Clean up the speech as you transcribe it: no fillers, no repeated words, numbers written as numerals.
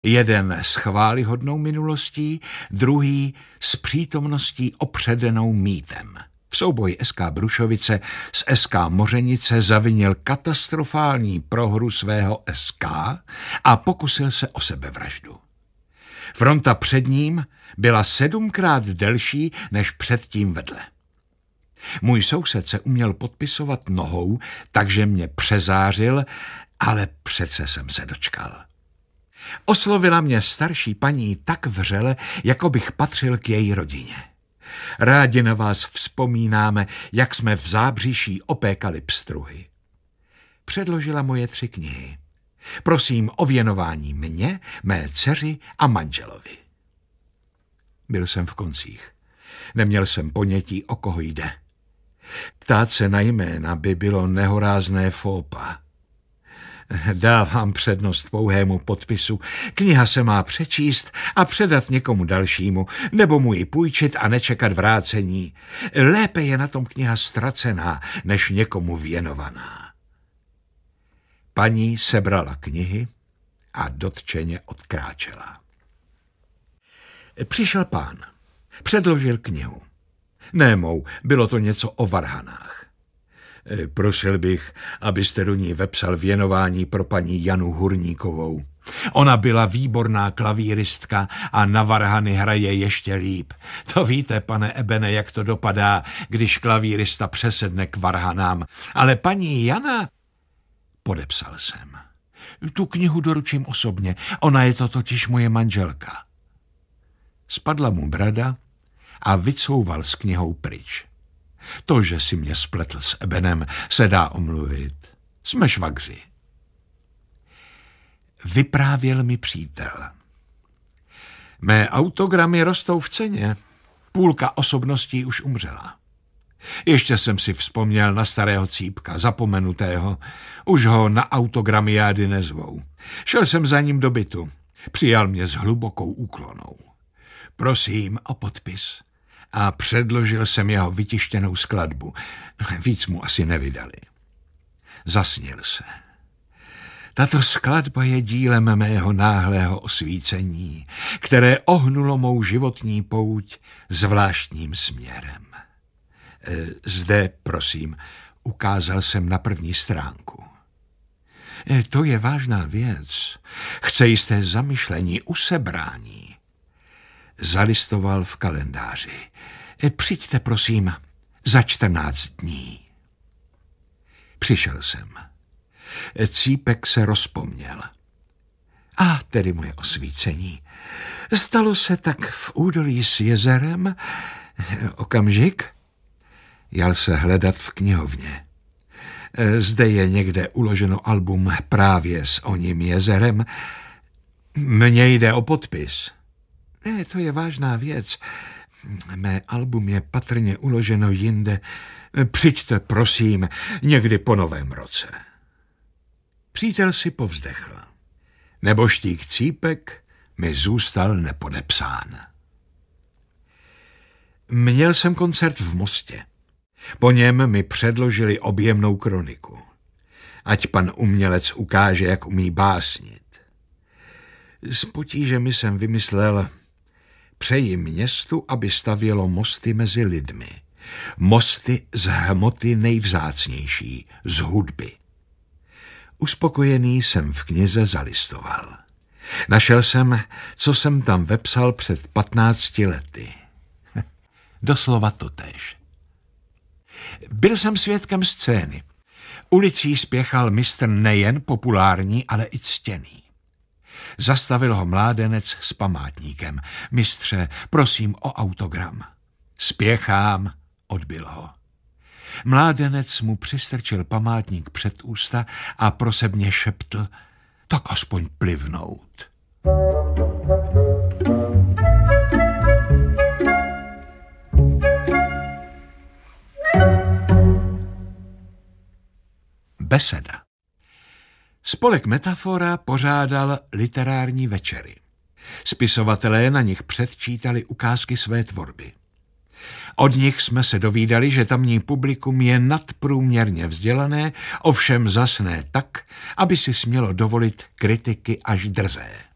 Jeden s chvályhodnou minulostí, druhý s přítomností opředenou mýtem. V souboji SK Brušovice s SK Mořenice zavinil katastrofální prohru svého SK a pokusil se o sebevraždu. Fronta před ním byla 7krát delší než předtím vedle. Můj soused se uměl podpisovat nohou, takže mě přezářil, ale přece jsem se dočkal. Oslovila mě starší paní tak vřele, jako bych patřil k její rodině. Rádi na vás vzpomínáme, jak jsme v Zábříší opékali pstruhy. Předložila moje 3 knihy. Prosím o věnování mně, mé dceři a manželovi. Byl jsem v koncích. Neměl jsem ponětí, o koho jde. Ptát se na jména by bylo nehorázné fópa. Dávám přednost pouhému podpisu. Kniha se má přečíst a předat někomu dalšímu, nebo mu ji půjčit a nečekat vrácení. Lépe je na tom kniha ztracená, než někomu věnovaná. Paní sebrala knihy a dotčeně odkráčela. Přišel pán. Předložil knihu. Ne mou, bylo to něco o varhanách. Prosil bych, abyste do ní vepsal věnování pro paní Janu Hurníkovou. Ona byla výborná klavíristka a na varhany hraje ještě líp. To víte, pane Ebene, jak to dopadá, když klavírista přesedne k varhanám. Ale paní Jana... Podepsal jsem. Tu knihu doručím osobně, ona je to totiž moje manželka. Spadla mu brada a vycouval s knihou pryč. To, že si mě spletl s Ebenem, se dá omluvit. Jsme švagři. Vyprávěl mi přítel. Mé autogramy rostou v ceně. Půlka osobností už umřela. Ještě jsem si vzpomněl na starého Cípka, zapomenutého. Už ho na autogramiády nezvou. Šel jsem za ním do bytu. Přijal mě s hlubokou úklonou. Prosím o podpis. A předložil jsem jeho vytištěnou skladbu. Víc mu asi nevydali. Zasnil se. Tato skladba je dílem mého náhlého osvícení, které ohnulo mou životní pouť zvláštním směrem. Zde, prosím, ukázal jsem na první stránku. To je vážná věc. Chce jisté zamyšlení, usebrání. Zalistoval v kalendáři. Přijďte, prosím, za 14 dní. Přišel jsem. Cípek se rozpomněl. A tedy moje osvícení. Stalo se tak v údolí s jezerem. Okamžik. Jal se hledat v knihovně. Zde je někde uloženo album právě s oním jezerem. Mně jde o podpis. Ne, to je vážná věc. Mé album je patrně uloženo jinde. Přijďte, prosím, někdy po novém roce. Přítel si povzdechl. Neboštík Cípek mi zůstal nepodepsán. Měl jsem koncert v Mostě. Po něm mi předložili objemnou kroniku. Ať pan umělec ukáže, jak umí básnit. S potížemi jsem vymyslel: přeji městu, aby stavělo mosty mezi lidmi. Mosty z hmoty nejvzácnější, z hudby. Uspokojený jsem v knize zalistoval. Našel jsem, co jsem tam vepsal před 15 lety. Doslova totéž. Byl jsem svědkem scény. Ulicí spěchal mistr nejen populární, ale i ctěný. Zastavil ho mládenec s památníkem. Mistře, prosím o autogram. Spěchám, odbyl ho. Mládenec mu přistrčil památník před ústa a prosebně šeptl: tak aspoň plivnout. Beseda. Spolek Metafora pořádal literární večery. Spisovatelé na nich předčítali ukázky své tvorby. Od nich jsme se dovídali, že tamní publikum je nadprůměrně vzdělané, ovšem zas ne tak, aby si smělo dovolit kritiky až drzé.